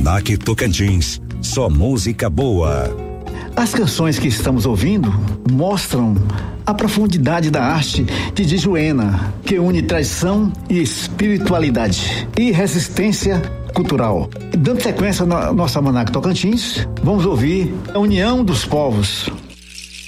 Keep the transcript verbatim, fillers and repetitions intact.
Almanac Tocantins, só música boa. As canções que estamos ouvindo mostram a profundidade da arte de Djuena, que une tradição e espiritualidade e resistência cultural. Dando sequência no nosso Almanac Tocantins, vamos ouvir a União dos Povos.